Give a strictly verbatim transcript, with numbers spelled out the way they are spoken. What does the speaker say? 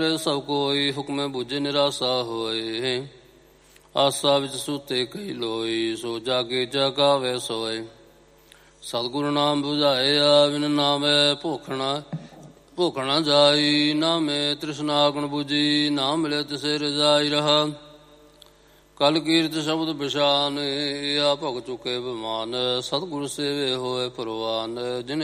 ਸਭ ਕੋਈ ਹੁਕਮੇ ਬੁਝੇ ਨਿਰਾਸਾ ਹੋਏ। ਆਸਾ ਵਿੱਚ ਸੂਤੇ ਕਈ ਲੋਈ, ਸੋ ਜਾਗੇ ਜਗਾਵੇ ਸੋਏ। ਸਤਿਗੁਰੂ ਨਾਮ ਬੁਝਾਇਆ ਬਿਨ ਨਾਮੈ ਭੁਖਣਾ ਭੁਖਣਾ ਜਾਈ। ਨਾਮੇ ਤ੍ਰਿਸ਼ਨਾ ਗੁਣ ਬੁਝੀ, ਨਾ ਮਿਲੇ ਤਿਸੇ ਰਜਾਈ ਰਹਾ। ਕਲ ਕੀਰਤ ਸ਼ਬਦ ਬਿਸ਼ਾਨ, ਆ ਭੁਗ ਚੁਕੇ ਬਿਮਾਨ। ਸਤਿਗੁਰ ਸੇਵੇ ਹੋਏ ਪ੍ਰਵਾਨ, ਜਿਨ